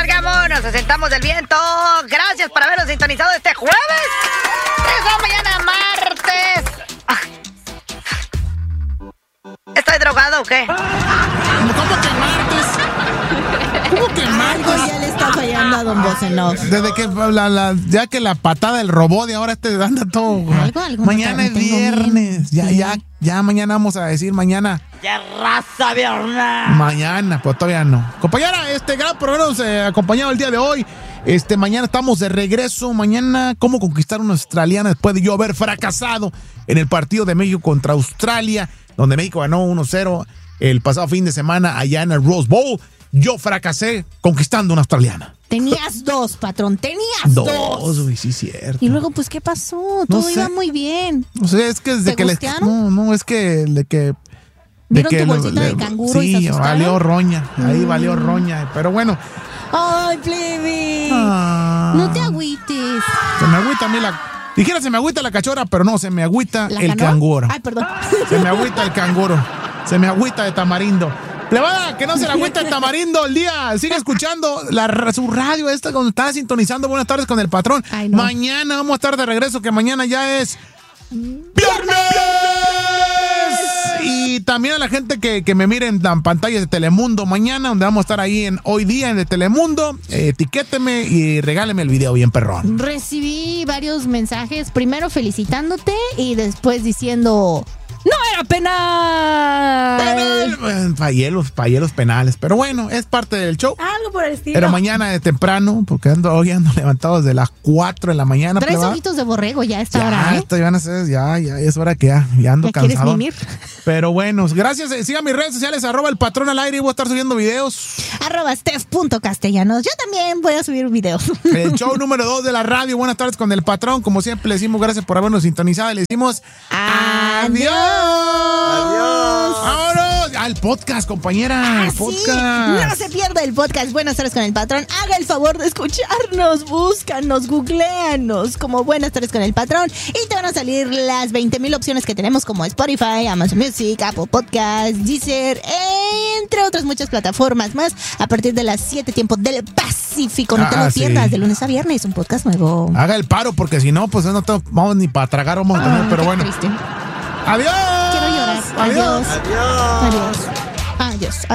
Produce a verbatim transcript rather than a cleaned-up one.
largamos, nos asentamos del viento. Gracias por habernos sintonizado este jueves. Regresamos mañana martes. Ah. ¿Estoy drogado o qué? ¿Cómo que martes? ¿Cómo que martes? Algo ya le está fallando a don Bocenos. Desde que la, la, ya que la patada del robot y ahora este anda todo. Algo, algo mañana es viernes. Ya, ya, ya mañana vamos a decir mañana. Ya raza viernes. Mañana, pero todavía no. Compañera, este gran programa nos eh, acompañado el día de hoy. Este, mañana estamos de regreso. Mañana, ¿cómo conquistar una australiana después de yo haber fracasado en el partido de México contra Australia, donde México ganó uno cero el pasado fin de semana allá en el Rose Bowl? Yo fracasé conquistando una australiana. Tenías dos, patrón, tenías dos. Dos, güey, sí, cierto. Y luego, pues, ¿qué pasó? No Todo sé. iba muy bien. O sea, es que desde ¿Te que le. gustearon? No, no, es que de que. ¿Vieron que tu bolsita de canguro y se Sí, asustaron? valió roña. Ahí Mm. valió roña. Pero bueno. Ay, plebe. Ah, No te agüites. Se me agüita a mí la. Dijera se me agüita la cachora, pero no, se me agüita ¿La el canoa? canguro. Ay, perdón. Se me agüita el canguro. Se me agüita de tamarindo. Plebada, que no se le agüita el tamarindo el día. Sigue escuchando la, su radio esta cuando está sintonizando. Buenas tardes con el patrón. Ay, no. Mañana vamos a estar de regreso, que mañana ya es ¡viernes! Y también a la gente que, que me mire en las pantallas de Telemundo mañana, donde vamos a estar ahí en Hoy Día en el Telemundo. Eh, etiquéteme y regáleme el video bien perrón. Recibí varios mensajes, primero felicitándote y después diciendo, ¡no era penal! Pero, fallé los, fallé los penales, pero bueno, es parte del show. Algo por el estilo. Pero mañana de temprano, porque ando, hoy ando levantado desde las cuatro de la mañana. Tres plebada. ojitos de borrego ya a esta Ya, hora, ¿eh? esto ya, no sé, ya, ya es hora que ya, ya ando ¿Ya quieres cansado. mimir? Pero bueno, gracias. eh, Sigan mis redes sociales, arroba el patrón al aire, y voy a estar subiendo videos. Arroba Steph.castellanos. Yo también voy a subir videos. El show número dos de la radio. Buenas tardes con el patrón. Como siempre le decimos gracias por habernos sintonizado. Le decimos adiós. Adiós. Vámonos al podcast, compañera. Ah, El sí. podcast. No se pierda el podcast Buenas tardes con el patrón. Haga el favor de escucharnos, búscanos, googleanos como Buenas tardes con el patrón y te van a salir las veinte mil opciones que tenemos como Spotify, Amazon Music, Apple Podcasts, Deezer, entre otras muchas plataformas más a partir de las siete tiempo del Pacífico. No te Ah, lo pierdas, sí. de lunes a viernes, un podcast nuevo. Haga el paro, porque si no, pues no te- vamos ni para tragar, vamos a tener, Ah, pero qué bueno. triste. Adiós. Quiero llorar. Adiós. Adiós. Adiós. Adiós.